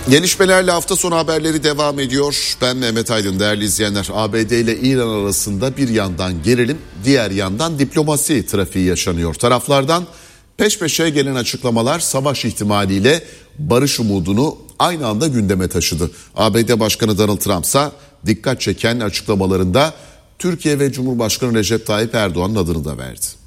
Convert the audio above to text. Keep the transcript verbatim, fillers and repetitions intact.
Gelişmelerle hafta sonu haberleri devam ediyor. Ben Mehmet Aydın, değerli izleyenler. A B D ile İran arasında bir yandan gerilim, diğer yandan diplomasi trafiği yaşanıyor. Taraflardan peş peşe gelen açıklamalar savaş ihtimaliyle barış umudunu aynı anda gündeme taşıdı. A B D Başkanı Donald Trump ise dikkat çeken açıklamalarında Türkiye ve Cumhurbaşkanı Recep Tayyip Erdoğan'ın adını da verdi.